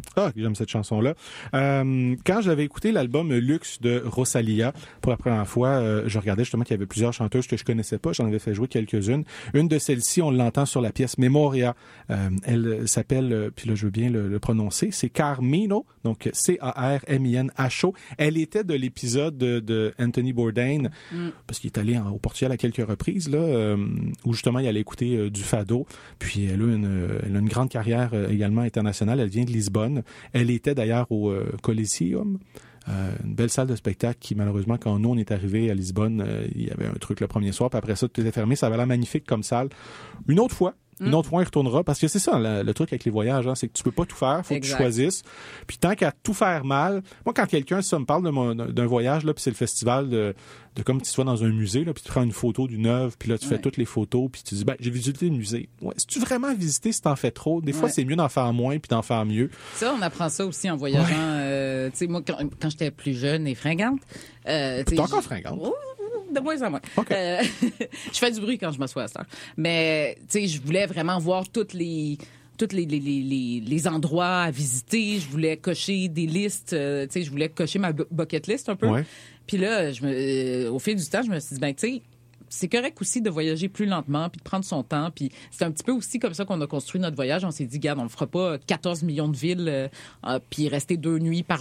Ah, j'aime cette chanson-là. Quand j'avais écouté l'album Luxe de Rosalia pour la première fois, je regardais justement qu'il y avait plusieurs chanteuses que je connaissais pas. J'en avais fait jouer quelques-unes. Une de celles-ci, on l'entend sur la pièce Memoria. Elle s'appelle, puis là je veux bien le prononcer, c'est Carmino, donc C-A-R-M-I-N-H-O. Elle était de l'épisode de Anthony Bourdain, parce qu'il est allé au Portugal à quelques reprises, là, où justement il allait écouter du fado. Puis elle a une grande carrière également internationale. Elle vient de Lisbonne. Elle était d'ailleurs au Coliseum, une belle salle de spectacle qui, malheureusement, quand nous, on est arrivés à Lisbonne, il y avait un truc le premier soir, puis après ça, tout était fermé. Ça avait l'air magnifique comme salle. Une autre fois, on y retournera, parce que c'est ça, le truc avec les voyages, hein, c'est que tu peux pas tout faire, faut que tu choisisses. Puis tant qu'à tout faire mal, moi, quand quelqu'un me parle d'un voyage, là, puis c'est le festival de comme si tu vas dans un musée, là, puis tu prends une photo d'une œuvre, puis là, tu fais toutes les photos, puis tu dis, j'ai visité le musée. Ouais, si tu vraiment visité, si t'en fais trop, des fois, c'est mieux d'en faire moins, puis d'en faire mieux. Ça, on apprend ça aussi en voyageant. Tu sais, moi, quand j'étais plus jeune et fringante. T'es encore fringante? De moins en moins. Okay. Je fais du bruit quand je m'assois à cette heure. Mais, tu sais, je voulais vraiment voir toutes les endroits à visiter. Je voulais cocher des listes. Tu sais, je voulais cocher ma bucket list un peu. Ouais. Puis là, au fil du temps, je me suis dit, tu sais, c'est correct aussi de voyager plus lentement puis de prendre son temps. Puis c'est un petit peu aussi comme ça qu'on a construit notre voyage. On s'est dit, regarde, on ne fera pas 14 millions de villes puis rester 2 nuits par